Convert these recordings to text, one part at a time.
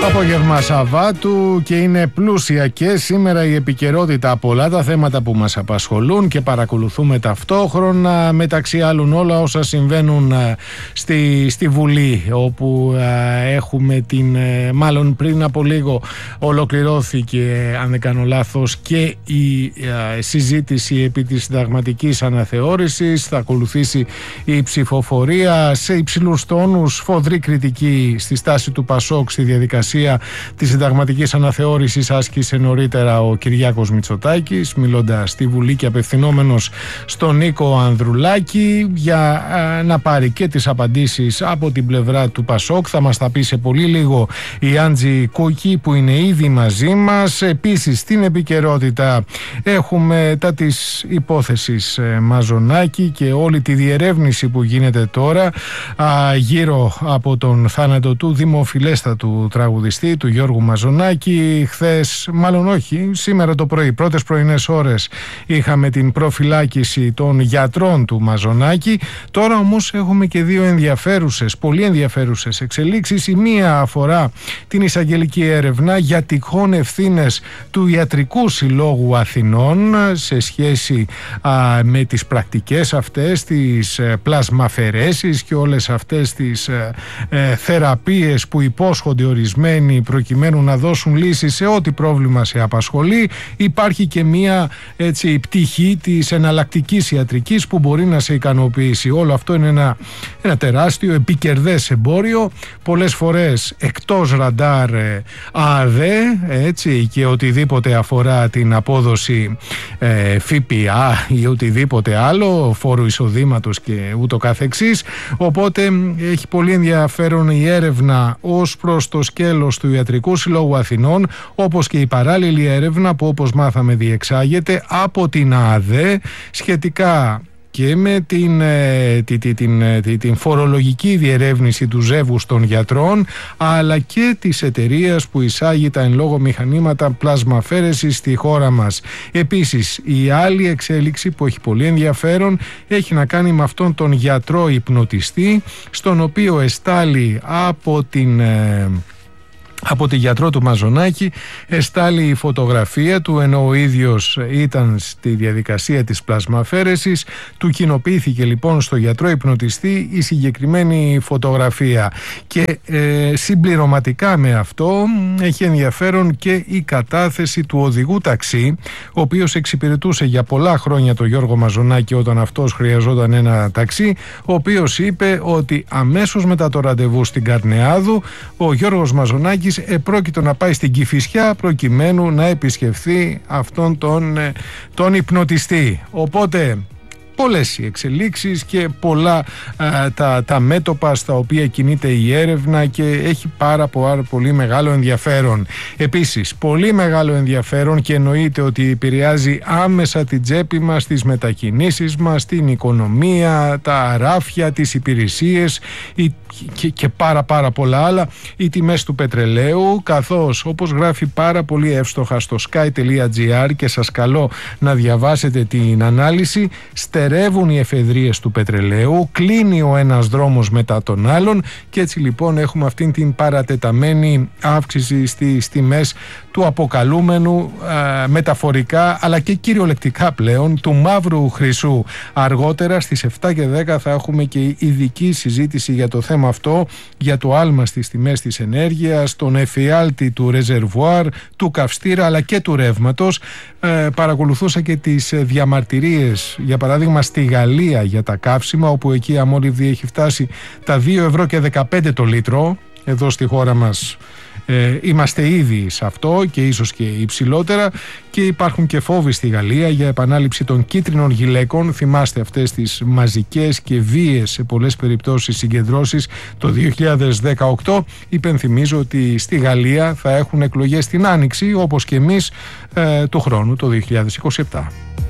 Απόγευμα Σαββάτου και είναι πλούσια και σήμερα η επικαιρότητα, πολλά τα θέματα που μας απασχολούν και ταυτόχρονα μεταξύ άλλων όλα όσα συμβαίνουν στη Βουλή, όπου έχουμε μάλλον πριν από λίγο ολοκληρώθηκε, αν δεν κάνω λάθος, και η συζήτηση επί της συνταγματικής αναθεώρησης. Θα ακολουθήσει η ψηφοφορία σε υψηλούς τόνους, φοδρή κριτική στη στάση του Πασόκ στη διαδικασία της συνταγματικής αναθεώρησης άσκησε νωρίτερα ο Κυριάκος Μητσοτάκης, μιλώντας στη Βουλή και απευθυνόμενος στον Νίκο Ανδρουλάκη για να πάρει και τις απαντήσεις από την πλευρά του Πασόκ. Θα μας τα πει σε πολύ λίγο η Άντζη Κούκη, που είναι ήδη μαζί μας. Επίσης στην επικαιρότητα έχουμε τα της υπόθεσης Μαζονάκη και όλη τη διερεύνηση που γίνεται τώρα γύρω από τον θάνατο του δημοφιλέστατου τραγουδιστή, του Γιώργου Μαζονάκη. Χθες, μάλλον όχι, σήμερα το πρωί, πρώτες πρωινές ώρες, είχαμε την προφυλάκηση των γιατρών του Μαζονάκη. Τώρα όμως έχουμε και δύο πολύ ενδιαφέρουσες εξελίξεις. Η μία αφορά την εισαγγελική έρευνα για τυχόν ευθύνες του Ιατρικού Συλλόγου Αθηνών σε σχέση με τις πρακτικές αυτές, τις πλασμαφαιρέσεις και όλες αυτές τις θεραπείες που υπόσχονται ορισμένοι προκειμένου να δώσουν λύσεις σε ό,τι πρόβλημα σε απασχολεί. Υπάρχει και μία πτυχή της εναλλακτικής ιατρικής που μπορεί να σε ικανοποιήσει. Όλο αυτό είναι ένα τεράστιο επικερδές εμπόριο, πολλές φορές εκτός ραντάρ ΑΔΕ, και οτιδήποτε αφορά την απόδοση ΦΠΑ ή οτιδήποτε άλλο, φόρου εισοδήματος και ούτω καθεξής. Οπότε έχει πολύ ενδιαφέρον η έρευνα ως προς το σκέλος του Ιατρικού Συλλόγου Αθηνών, όπως και η παράλληλη έρευνα που, όπως μάθαμε, διεξάγεται από την ΑΔΕ σχετικά και με την φορολογική διερεύνηση του ζεύγους των γιατρών, αλλά και της εταιρείας που εισάγει τα εν λόγω μηχανήματα πλασμαφέρεσης στη χώρα μας. Επίσης, η άλλη εξέλιξη που έχει πολύ ενδιαφέρον έχει να κάνει με αυτόν τον γιατρό υπνοτιστή, στον οποίο εστάλει από τη γιατρό του Μαζονάκη εστάλει η φωτογραφία του, ενώ ο ίδιος ήταν στη διαδικασία της πλασμαφέρεσης. Του κοινοποιήθηκε λοιπόν στο γιατρό υπνοτιστή η συγκεκριμένη φωτογραφία. Και συμπληρωματικά με αυτό έχει ενδιαφέρον και η κατάθεση του οδηγού ταξί, ο οποίος εξυπηρετούσε για πολλά χρόνια τον Γιώργο Μαζονάκη όταν αυτός χρειαζόταν ένα ταξί, ο οποίος είπε ότι αμέσως μετά το ραντεβού στην Καρνεάδου ο Γιώργος Μαζονάκης επρόκειτο να πάει στην Κηφισιά προκειμένου να επισκεφθεί αυτόν τον υπνοτιστή. Οπότε πολλές οι εξελίξεις και πολλά τα μέτωπα στα οποία κινείται η έρευνα και έχει πάρα πολύ μεγάλο ενδιαφέρον. Επίσης, πολύ μεγάλο ενδιαφέρον, και εννοείται ότι επηρεάζει άμεσα την τσέπη μας, τις μετακινήσεις μας, την οικονομία, τα ράφια, τις υπηρεσίες και πάρα πολλά άλλα, οι τιμές του πετρελαίου, καθώς, όπως γράφει πάρα πολύ εύστοχα στο sky.gr, και σας καλώ να διαβάσετε την ανάλυση, στερεύουν οι εφεδρείες του πετρελαίου, κλείνει ο ένας δρόμος μετά τον άλλον, και έτσι λοιπόν έχουμε αυτήν την παρατεταμένη αύξηση στις τιμές του αποκαλούμενου μεταφορικά αλλά και κυριολεκτικά πλέον του μαύρου χρυσού. Αργότερα στις 7 και 10 θα έχουμε και ειδική συζήτηση για το θέμα αυτό, για το άλμα στις τιμές της ενέργειας, τον εφιάλτη του ρεζερβουάρ, του καυστήρα αλλά και του ρεύματος. Παρακολουθούσα και τις διαμαρτυρίες, για παράδειγμα στη Γαλλία, για τα καύσιμα, όπου εκεί η αμόλυβδη έχει φτάσει τα 2,15 το λίτρο. Εδώ στη χώρα μας είμαστε ήδη σε αυτό και ίσως και υψηλότερα, και υπάρχουν και φόβοι στη Γαλλία για επανάληψη των κίτρινων γυλαίκων. Θυμάστε αυτές τις μαζικές και βίαιες σε πολλές περιπτώσεις συγκεντρώσεις το 2018. Υπενθυμίζω ότι στη Γαλλία θα έχουν εκλογές την Άνοιξη, όπως και εμείς του χρόνου, το 2027.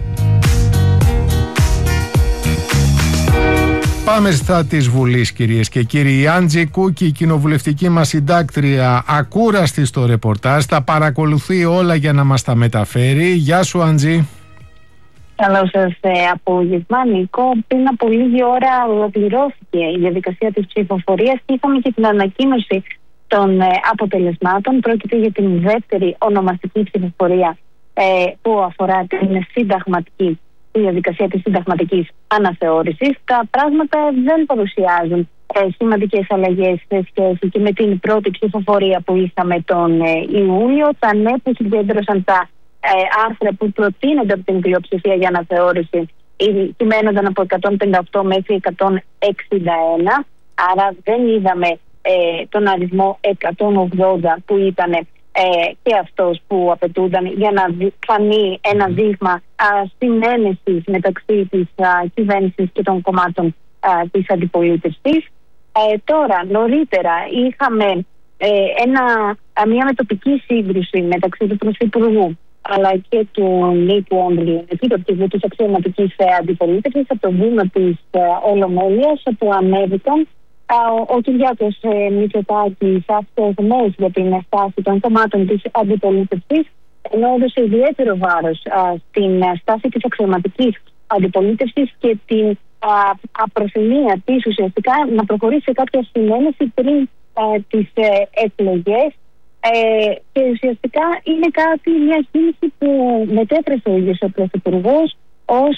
Πάμε στα της Βουλής, κυρίες και κύριοι. Η Άντζη Κούκη, η κοινοβουλευτική μας συντάκτρια, ακούραστη στο ρεπορτάζ, τα παρακολουθεί όλα για να μας τα μεταφέρει. Γεια σου, Άντζη. Καλό σας απόγευμα, Νίκο. Πριν από λίγη ώρα ολοκληρώθηκε η διαδικασία της ψηφοφορίας και είχαμε και την ανακοίνωση των αποτελεσμάτων. Πρόκειται για την δεύτερη ονομαστική ψηφοφορία που αφορά τη διαδικασία της συνταγματικής αναθεώρησης. Τα πράγματα δεν παρουσιάζουν σημαντικές αλλαγές σε σχέση και με την πρώτη ψηφοφορία που είχαμε τον Ιούλιο. Τα νέα που συγκέντρωσαν τα άρθρα που προτείνονται από την πλειοψηφία για αναθεώρηση κυμαίνονταν από 158 μέχρι 161, άρα δεν είδαμε τον αριθμό 180 που ήταν και αυτός που απαιτούνταν για να φανεί ένα δείγμα συνένεσης μεταξύ της κυβέρνησης και των κομμάτων της αντιπολίτευσης. Τώρα, νωρίτερα είχαμε μια μετοπική σύγκρουση μεταξύ του Πρωθυπουργού αλλά και του Νίκου Ανδρουλάκη, του αρχηγού της αξιωματικής αντιπολίτευσης, από το βήμα της Ολομέλειας, όπου ανέβηκαν ο Κυριάκος Μητσοτάκης αυτογνώμης για την στάση των κομμάτων της αντιπολίτευσης, ενώ έδωσε ιδιαίτερο βάρος στην στάση της αξιωματικής αντιπολίτευσης και την απροθυμία της ουσιαστικά να προχωρήσει σε κάποια συνένεση πριν τις εκλογές. Και ουσιαστικά είναι μια κίνηση που μετέφρασε ο ίδιος ο Πρωθυπουργός ως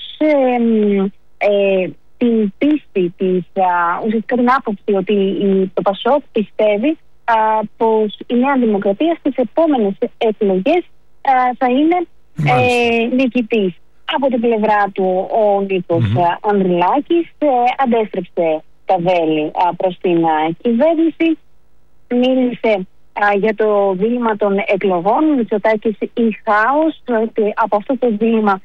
την πίστη της, ουσιαστικά την άποψη ότι το ΠΑΣΟΚ πιστεύει πως η Νέα Δημοκρατία στις επόμενες εκλογές θα είναι νικητής. Από την πλευρά του ο Νίκος Ανδρουλάκης αντέστρεψε τα βέλη προς την κυβέρνηση, μίλησε για το δίλημμα των εκλογών, Μητσοτάκης ή χάος, ότι από αυτό το δίλημμα.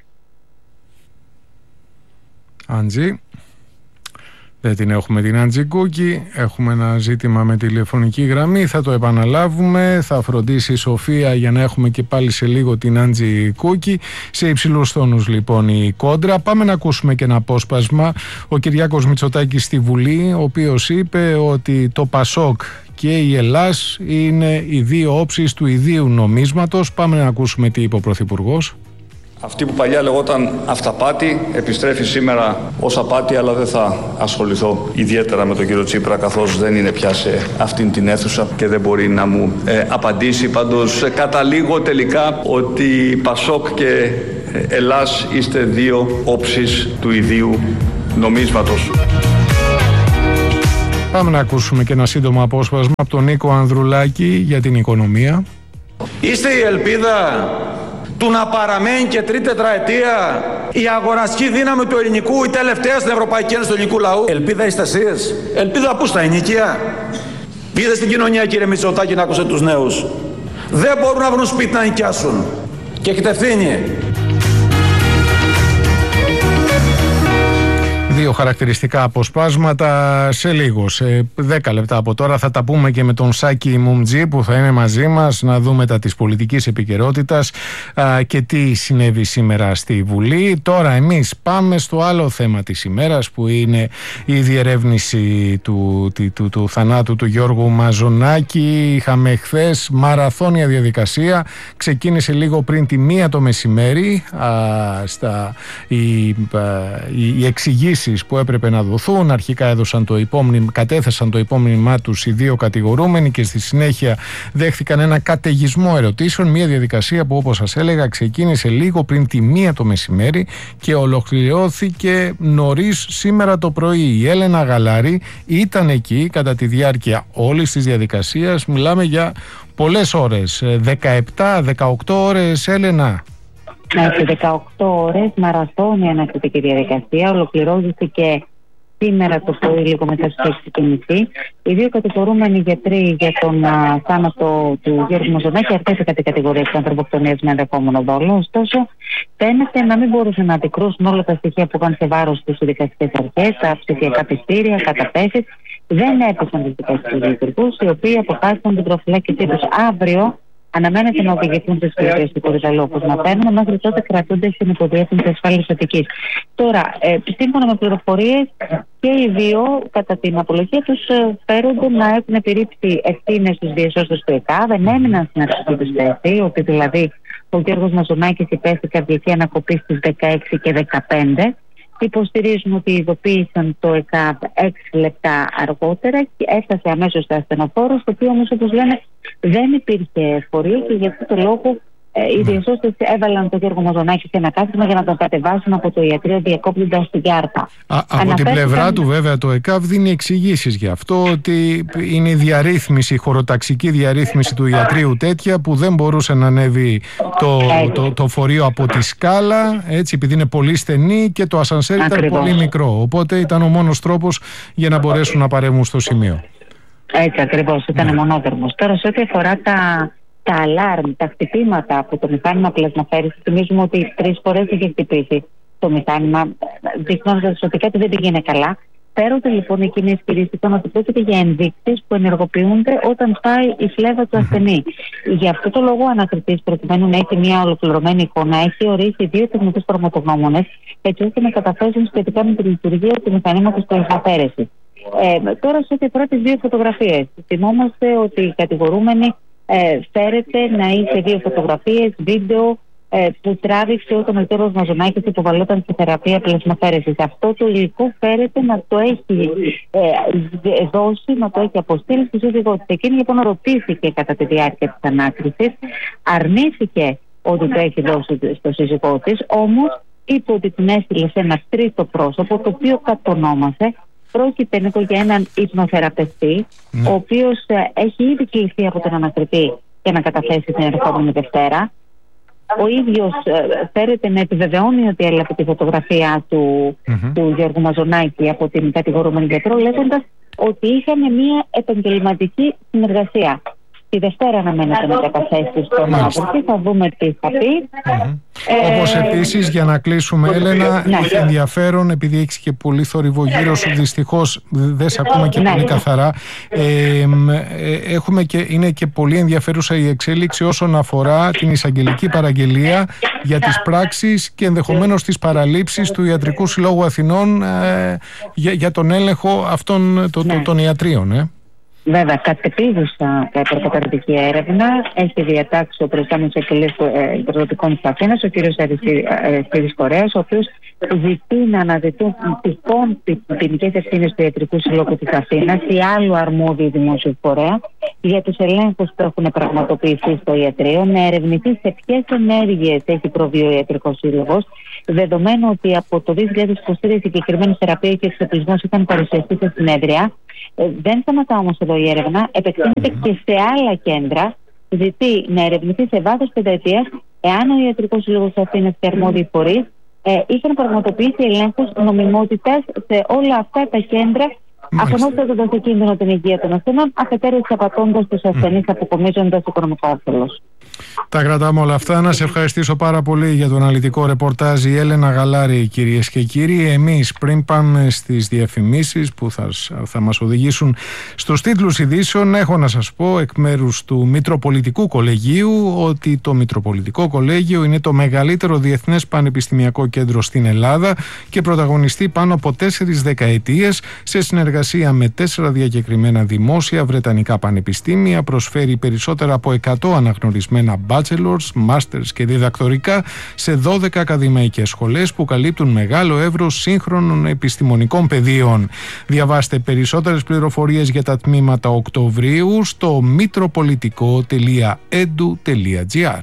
Άντζη, δεν την έχουμε την Άντζη Κούκη, έχουμε ένα ζήτημα με τηλεφωνική γραμμή, θα το επαναλάβουμε, θα φροντίσει η Σοφία για να έχουμε και πάλι σε λίγο την Άντζη Κούκη. Σε υψηλούς τόνους λοιπόν η κόντρα. Πάμε να ακούσουμε και ένα απόσπασμα. Ο Κυριάκος Μητσοτάκης στη Βουλή, ο οποίος είπε ότι το ΠΑΣΟΚ και η Ελλάς είναι οι δύο όψεις του ιδίου νομίσματος. Πάμε να ακούσουμε τι είπε ο Πρωθυπουργός. Αυτή που παλιά λεγόταν αυταπάτη επιστρέφει σήμερα ως απάτη, αλλά δεν θα ασχοληθώ ιδιαίτερα με τον κύριο Τσίπρα, καθώς δεν είναι πια σε αυτήν την αίθουσα και δεν μπορεί να μου απαντήσει. Πάντως καταλήγω τελικά ότι Πασόκ και Ελλάς είστε δύο όψεις του ιδίου νομίσματος. Πάμε να ακούσουμε και ένα σύντομο απόσπασμα από τον Νίκο Ανδρουλάκη για την οικονομία. Είστε η ελπίδα του να παραμένει και τρίτη τετραετία η αγοραστική δύναμη του ελληνικού, η τελευταία στην Ευρωπαϊκή Ένωση του ελληνικού λαού. Ελπίδα είστε εσείς. Ελπίδα πού, στα ενοικία? Πήγε στην κοινωνία, κύριε Μητσοτάκη, να ακούσε τους νέους. Δεν μπορούν να βρουν σπίτι να νοικιάσουν. Και έχετε ευθύνη. Δύο χαρακτηριστικά αποσπάσματα σε λίγο, σε 10 λεπτά από τώρα θα τα πούμε και με τον Σάκη Μουμτζή που θα είναι μαζί μας να δούμε τα της πολιτικής επικαιρότητας και τι συνέβη σήμερα στη Βουλή. Τώρα εμείς πάμε στο άλλο θέμα της ημέρας που είναι η διερεύνηση του θανάτου του Γιώργου Μαζονάκη. Είχαμε χθες μαραθώνια διαδικασία, ξεκίνησε λίγο πριν τη 1 το μεσημέρι οι εξηγήσεις που έπρεπε να δοθούν. Αρχικά κατέθεσαν το υπόμνημά τους οι δύο κατηγορούμενοι και στη συνέχεια δέχθηκαν ένα καταιγισμό ερωτήσεων. Μια διαδικασία που, όπως σας έλεγα, ξεκίνησε λίγο πριν τη 1 το μεσημέρι και ολοκληρώθηκε νωρίς σήμερα το πρωί. Η Έλενα Γαλάρη ήταν εκεί κατά τη διάρκεια όλης της διαδικασίας. Μιλάμε για πολλές ώρες, 17-18 ώρες, Έλενα. Σε 18 ώρες μαραθώνια ανακριτική διαδικασία, ολοκληρώθηκε σήμερα το πρωί λίγο μετά στις 6:30. Οι δύο κατηγορούμενοι γιατροί για τον θάνατο του Γιώργου Μαζονάκη αρθέθηκαν την κατηγορία της ανθρωποκτονίας με ενδεχόμενο δόλο. Ωστόσο, φαίνεται να μην μπορούσαν να αντικρούσουν όλα τα στοιχεία που είχαν σε βάρος τους οι δικαστικές αρχές, τα ψηφιακά πιστήρια, καταθέσεις. Δεν έπεσαν τις δικαστικές λειτουργούς, οι οποίοι αποφάσισαν την προφυλάκησή τους. Αύριο αναμένεται να οδηγηθούν στις πληροφορίες του Κορυδαλού, όπως μαθαίνουμε. Μέχρι τότε κρατούνται στην υποδιεύθυνση ασφάλειας Αττικής. Τώρα, σύμφωνα με πληροφορίες, και οι δύο, κατά την απολογία τους, φέρονται να έχουν επιρρήψει ευθύνες στους διασώστες του ΕΚΑ. Δεν έμειναν στην αρχική τους θέση, ότι δηλαδή ο Γιώργος Μαζονάκης υπέστη καρδιακή ανακοπή στις 16 και 15. Υποστηρίζουν ότι ειδοποίησαν το ΕΚΑΒ 6 λεπτά αργότερα και έφτασε αμέσως στο ασθενοφόρο, στο οποίο όμως, όπως λένε, δεν υπήρχε εφορία και γι' αυτό το λόγο οι διασώστες έβαλαν τον Γιώργο Μαζονάκη σε ένα κάθισμα για να τον κατεβάσουν από το ιατρείο διακόπτοντας την Γιάρτα. Από την πλευρά του, βέβαια, το ΕΚΑΒ δίνει εξηγήσεις γι' αυτό, ότι είναι η διαρρύθμιση, η χωροταξική διαρρύθμιση του ιατρείου τέτοια που δεν μπορούσε να ανέβει το φορείο από τη σκάλα, έτσι, επειδή είναι πολύ στενή και το ασανσέρ ήταν πολύ μικρό. Οπότε ήταν ο μόνος τρόπος για να μπορέσουν να παρέμβουν στο σημείο. Έτσι ακριβώς, ήταν μονόδρομος. Τώρα, σε ό,τι αφορά τα αλάρμ, τα χτυπήματα από το μηχάνημα πλασμαφέρησης, θυμίζουμε ότι 3 φορές είχε χτυπήσει το μηχάνημα, δείχνοντας ότι κάτι δεν πήγαινε καλά. Πέρονται λοιπόν εκείνοι ισχυρίστηκαν ότι πρόκειται για ενδείξεις που ενεργοποιούνται όταν πάει η φλέβα του ασθενή. Γι' αυτό το λόγο ο ανακριτής, προκειμένου να έχει μια ολοκληρωμένη εικόνα, έχει ορίσει 2 τεχνικούς πραγματογνώμονες, έτσι ώστε να καταθέσουν σχετικά με τη λειτουργία του μηχανήματος πλασμαφέρησης. Τώρα, σε ό,τι αφορά τις 2 φωτογραφίες, θυμόμαστε ότι οι κατηγορούμενοι φέρεται να είχε 2 φωτογραφίες, βίντεο που τράβηξε όταν ο Γιώργος Μαζονάκης υποβαλλόταν στη θεραπεία πλασμαφέρεσης. Αυτό το υλικό φέρεται να το έχει δώσει, να το έχει αποστείλει στη σύζυγό της. Εκείνη λοιπόν ρωτήθηκε κατά τη διάρκεια της ανάκρισης, αρνήθηκε ότι το έχει δώσει στο σύζυγό της, όμως είπε ότι την έστειλε σε ένα τρίτο πρόσωπο, το οποίο κατονόμασε. Πρόκειται για έναν υπνοθεραπευτή, ο οποίος έχει ήδη κληθεί από τον ανακριτή για να καταθέσει την ερχόμενη Δευτέρα. Ο ίδιος φέρεται να επιβεβαιώνει ότι έλαβε τη φωτογραφία του Γιώργου Μαζονάκη από την κατηγορούμενη γιατρό, λέγοντας ότι είχαν μια επαγγελματική συνεργασία. Τη Δευτέρα αναμένεται να καταθέσει στον ανακριτή, θα δούμε τι θα πει. Όπως επίσης, για να κλείσουμε, Έλενα, έχει ενδιαφέρον, επειδή έχεις και πολύ θόρυβο γύρω σου, δυστυχώς δεν σε ακούμε και πολύ καθαρά. Είναι και πολύ ενδιαφέρουσα η εξέλιξη όσον αφορά την εισαγγελική παραγγελία για τις πράξεις και ενδεχομένως τις παραλήψεις του Ιατρικού Συλλόγου Αθηνών για τον έλεγχο αυτών των ιατρίων. Βέβαια, κατεπίγουσα προκαταρκτική έρευνα έχει διατάξει ο προϊστάμενος εισαγγελέας Υπηρετικών της Αθήνας, ο κ. Αριστίδης Κορέας, ο οποίος ζητεί να αναδειχθούν τυχόν ποινικές ευθύνες του Ιατρικού Συλλόγου της Αθήνας ή άλλου αρμόδιου δημόσιου φορέα για τους ελέγχους που έχουν πραγματοποιηθεί στο ιατρείο, να ερευνηθεί σε ποιες ενέργειες έχει προβεί ο Ιατρικός Σύλλογος, δεδομένου ότι από το 2023 η συγκεκριμένη θεραπεία και εξοπλισμός είχαν παρουσιαστεί σε συνέδρια. Δεν σταματά όμως εδώ η έρευνα, επεκτείνεται και σε άλλα κέντρα. Ζητεί να ερευνηθεί σε βάθος πενταετίας εάν ο Ιατρικός Σύλλογος Αθήνας και αρμόδιοι φορείς είχαν πραγματοποιήσει ελέγχους νομιμότητας σε όλα αυτά τα κέντρα, αφενός θέτοντας σε κίνδυνο την υγεία των ασθενών, αφετέρου εξαπατώντας τους ασθενείς, αποκομίζοντας οικονομικό όφελος. Τα κρατάμε όλα αυτά. Να σε ευχαριστήσω πάρα πολύ για το αναλυτικό ρεπορτάζ, η Έλενα Γαλάρη, κυρίες και κύριοι. Εμείς, πριν πάμε στις διαφημίσεις που θα μας οδηγήσουν στους τίτλους ειδήσεων, έχω να σας πω εκ μέρους του Μητροπολιτικού Κολεγίου ότι το Μητροπολιτικό Κολέγιο είναι το μεγαλύτερο διεθνές πανεπιστημιακό κέντρο στην Ελλάδα και πρωταγωνιστεί πάνω από 4 δεκαετίες σε συνεργασία με 4 διακεκριμένα δημόσια βρετανικά πανεπιστήμια. Προσφέρει περισσότερα από 100 αναγνωρισμένα bachelors, masters και διδακτορικά σε 12 ακαδημαϊκές σχολές που καλύπτουν μεγάλο εύρος σύγχρονων επιστημονικών πεδίων. Διαβάστε περισσότερες πληροφορίες για τα τμήματα Οκτωβρίου στο mitropolitico.edu.gr.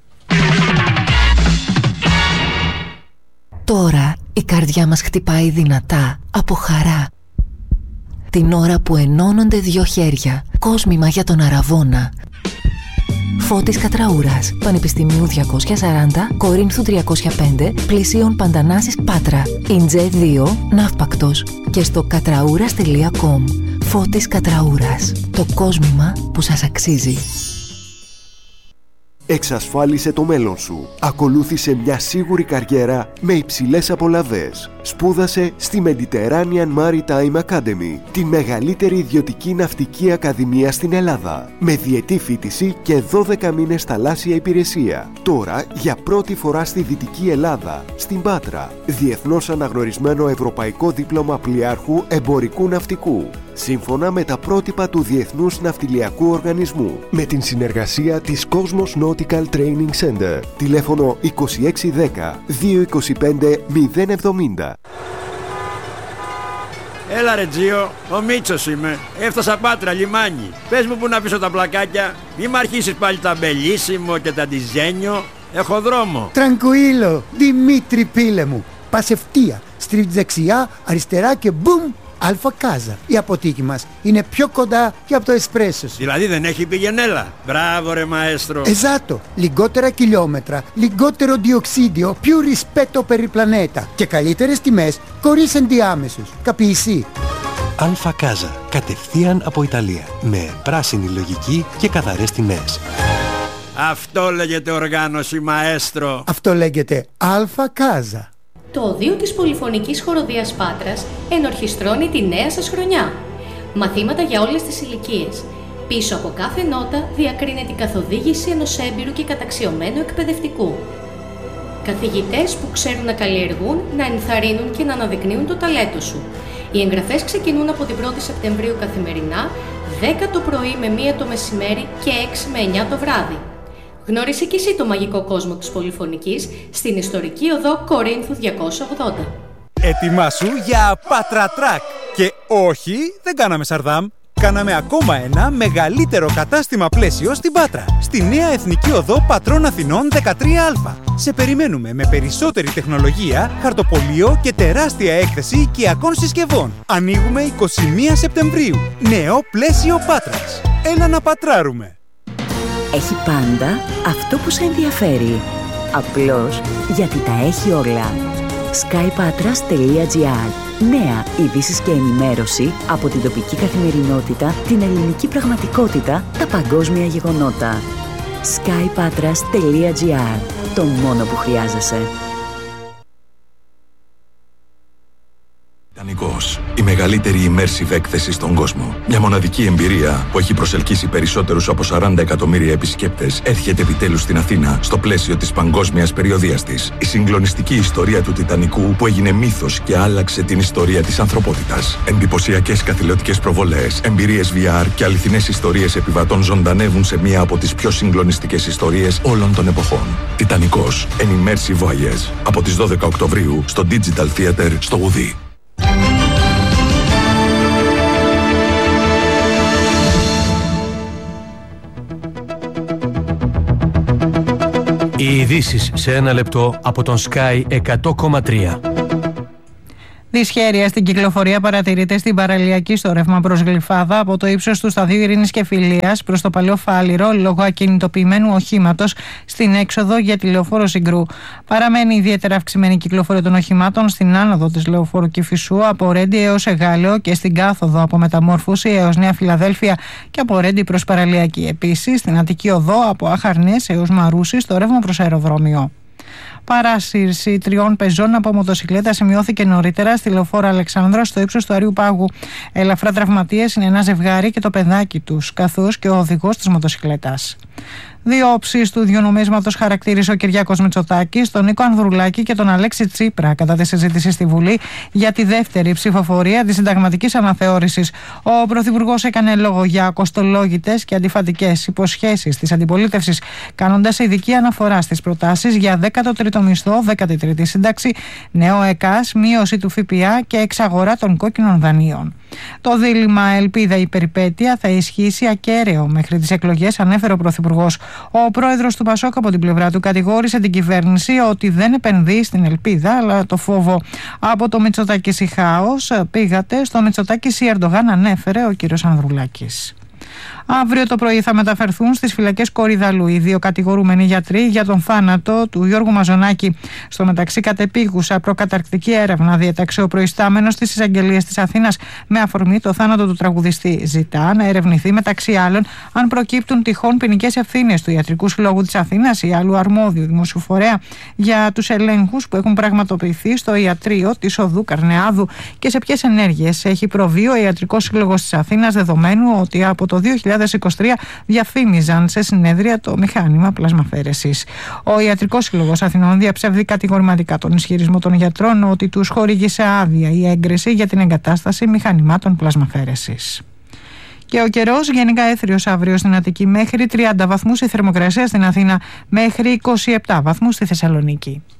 Τώρα η καρδιά μας χτυπάει δυνατά από χαρά. Την ώρα που ενώνονται 2 χέρια, κόσμημα για τον Αραβώνα. Φώτης Κατραούρας, Πανεπιστημίου 240, Κορίνθου 305, Πλησίων Παντανάσης Πάτρα, Ιντζέ 2, Ναύπακτος και στο κατραούρας.com. Φώτης Κατραούρας, το κόσμημα που σας αξίζει. Εξασφάλισε το μέλλον σου. Ακολούθησε μια σίγουρη καριέρα με υψηλές απολαβές. Σπούδασε στη Mediterranean Maritime Academy, τη μεγαλύτερη ιδιωτική ναυτική ακαδημία στην Ελλάδα, με διετή φοιτηση και 12 μήνες θαλάσσια υπηρεσία. Τώρα, για πρώτη φορά στη Δυτική Ελλάδα, στην Πάτρα, διεθνώς αναγνωρισμένο ευρωπαϊκό δίπλωμα πλοιάρχου εμπορικού ναυτικού. σύμφωνα με τα πρότυπα του Διεθνούς Ναυτιλιακού Οργανισμού, με την συνεργασία της Cosmos Nautical Training Center. Τηλέφωνο 2610 225 070. Έλα ρε Τζίο, ο Μίτσος είμαι. Έφτασα Πάτρα, λιμάνι. Πες μου που να πίσω τα πλακάκια. Μη μ' αρχίσεις πάλι τα μπελίσιμο και τα ντιζένιο. Έχω δρόμο. Τρανκουίλο, Δημήτρη πίλε μου. Πας ευθεία, στρίβεις δεξιά, αριστερά και μπουμ, Αλφα Κάζα. Η αποθήκη μας είναι πιο κοντά και από το εσπρέσο σου. Δηλαδή δεν έχει πηγενέλα. Μπράβο ρε μαέστρο. Εζάτο, λιγότερα χιλιόμετρα, λιγότερο διοξίδιο, più rispetto per il pianeta και καλύτερες τιμές χωρίς ενδιάμεσους. Καπιεισί. Αλφα Κάζα, κατευθείαν από Ιταλία, με πράσινη λογική και καθαρές τιμές. Αυτό λέγεται οργάνωση μαέστρο. Αυτό λέγεται Αλφα Κάζα. Το οδείο της Πολυφωνικής Χοροδίας Πάτρας ενορχιστρώνει τη νέα σας χρονιά. Μαθήματα για όλες τις ηλικίες. Πίσω από κάθε νότα διακρίνεται η καθοδήγηση ενός έμπειρου και καταξιωμένου εκπαιδευτικού. Καθηγητές που ξέρουν να καλλιεργούν, να ενθαρρύνουν και να αναδεικνύουν το ταλέντο σου. Οι εγγραφές ξεκινούν από την 1η Σεπτεμβρίου καθημερινά, 10 το πρωί με 1 το μεσημέρι και 6 με 9 το βράδυ. Γνώρισε και εσύ το μαγικό κόσμο της Πολυφωνικής στην ιστορική οδό Κορίνθου 280. Ετοιμάσου για Πατρατράκ! Και όχι, δεν κάναμε Σαρδάμ. Κάναμε ακόμα ένα μεγαλύτερο κατάστημα πλαίσιο στην Πάτρα, στη νέα Εθνική Οδό Πατρών Αθηνών 13α. Σε περιμένουμε με περισσότερη τεχνολογία, χαρτοπολείο και τεράστια έκθεση οικιακών συσκευών. Ανοίγουμε 21 Σεπτεμβρίου. Νέο πλαίσιο Πάτρας. Έλα να πατράρουμε! Έχει πάντα αυτό που σε ενδιαφέρει. Απλώς γιατί τα έχει όλα. skypatras.gr. Νέα ειδήσεις και ενημέρωση από την τοπική καθημερινότητα, την ελληνική πραγματικότητα, τα παγκόσμια γεγονότα. skypatras.gr. Το μόνο που χρειάζεσαι. Τιτανικός. Η μεγαλύτερη immersive έκθεση στον κόσμο. Μια μοναδική εμπειρία που έχει προσελκύσει περισσότερους από 40 εκατομμύρια επισκέπτες έρχεται επιτέλους στην Αθήνα στο πλαίσιο της παγκόσμιας περιοδείας της. Η συγκλονιστική ιστορία του Τιτανικού που έγινε μύθος και άλλαξε την ιστορία της ανθρωπότητας. Εντυπωσιακές καθηλωτικές προβολές, εμπειρίες VR και αληθινές ιστορίες επιβατών ζωντανεύουν σε μία από τις πιο συγκλονιστικές ιστορίες όλων των εποχών. Τιτανικός. An immersive voyage. Από τις 12 Οκτωβρίου στο Digital Theater στο Γουδί. Οι ειδήσεις σε ένα λεπτό από τον Sky 100,3. Δυσχέρεια στην κυκλοφορία παρατηρείται στην παραλιακή στο ρεύμα προς Γλυφάδα από το ύψος του σταδίου Ειρήνης και Φιλίας προς το Παλαιό Φάληρο λόγω ακινητοποιημένου οχήματος στην έξοδο για τη λεωφόρο Συγκρού. Παραμένει ιδιαίτερα αυξημένη η κυκλοφορία των οχημάτων στην άνοδο της λεωφόρου Κηφισού από Ρέντι έως Εγάλεο και στην κάθοδο από Μεταμόρφωση έως Νέα Φιλαδέλφια και από Ρέντι προς Παραλιακή. Επίσης στην Αττική Οδό από Αχαρνές έως Μαρούσι στο ρεύμα προς αεροδρόμιο. Παράσυρση 3 πεζών από μοτοσυκλέτα σημειώθηκε νωρίτερα στη λεωφόρο Αλεξάνδρα στο ύψος του Αρείου Πάγου. Ελαφρά τραυματίες είναι ένα ζευγάρι και το παιδάκι τους, καθώς και ο οδηγός της μοτοσυκλέτας. Δύο όψεις του ίδιου νομίσματος χαρακτήρισε ο Κυριάκος Μητσοτάκης, τον Νίκο Ανδρουλάκη και τον Αλέξη Τσίπρα κατά τη συζήτηση στη Βουλή για τη δεύτερη ψηφοφορία της συνταγματικής αναθεώρησης. Ο Πρωθυπουργός έκανε λόγο για κοστολόγητες και αντιφατικές υποσχέσεις της αντιπολίτευσης, κάνοντας ειδική αναφορά στις προτάσεις για 13ο μισθό, 13η σύνταξη, νέο ΕΚΑΣ, μείωση του ΦΠΑ και εξαγορά των κόκκινων δανείων. Το δίλημμα ελπίδα ή περιπέτεια θα ισχύσει ακέραιο μέχρι τις εκλογές, ανέφερε ο Πρωθυπουργός. Ο πρόεδρος του Πασόκ από την πλευρά του κατηγόρησε την κυβέρνηση ότι δεν επενδύει στην ελπίδα αλλά το φόβο. Από το Μητσοτάκη η χάος πήγατε στο Μητσοτάκη η Ερντογάν, ανέφερε ο κύριος Ανδρουλάκης. Αύριο το πρωί θα μεταφερθούν στις φυλακές Κορυδαλού οι δύο κατηγορούμενοι γιατροί για τον θάνατο του Γιώργου Μαζονάκη. Στο μεταξύ, κατεπίγουσα προκαταρκτική έρευνα διέταξε ο προϊστάμενος της εισαγγελίας της Αθήνας με αφορμή το θάνατο του τραγουδιστή. Ζητά να ερευνηθεί μεταξύ άλλων αν προκύπτουν τυχόν ποινικές ευθύνες του Ιατρικού Συλλόγου της Αθήνας ή άλλου αρμόδιου δημόσιου φορέα για τους ελέγχους που έχουν πραγματοποιηθεί στο ιατρείο της Οδού Καρνεάδου και σε ποιες ενέργειες έχει προβεί ο Ιατρικός Σύλλογος της Αθήνας, δεδομένου ότι από το 2019 2023 διαφήμιζαν σε συνέδρια το μηχάνημα πλασμαφέρεσης. Ο Ιατρικός Σύλλογος Αθηνών διαψεύδει κατηγορηματικά τον ισχυρισμό των γιατρών ότι τους χορήγησε άδεια η έγκριση για την εγκατάσταση μηχανημάτων πλασμαφέρεσης. Και ο καιρός γενικά έθριος αύριο στην Αττική, μέχρι 30 βαθμούς η θερμοκρασία στην Αθήνα, μέχρι 27 βαθμούς στη Θεσσαλονίκη.